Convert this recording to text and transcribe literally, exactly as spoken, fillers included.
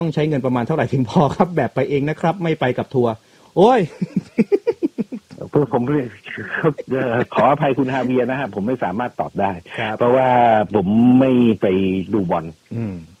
ต้องใช้เงินประมาณเท่าไหร่ถึงพอครับแบบไปเองนะครับไม่ไปกับทัวร์โอ้ยเพื่อผมขออภัยคุณฮาเวียร์นะฮะผมไม่สามารถตอบได้เพราะว่าผมไม่ไปดูบอล